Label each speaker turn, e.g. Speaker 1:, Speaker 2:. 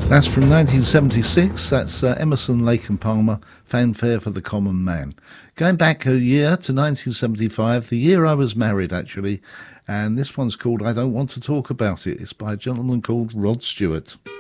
Speaker 1: That's from 1976. That's Emerson, Lake and Palmer, Fanfare for the Common Man. Going back a year to 1975, the year I was married, actually, and this one's called I Don't Want to Talk About It. It's by a gentleman called Rod Stewart.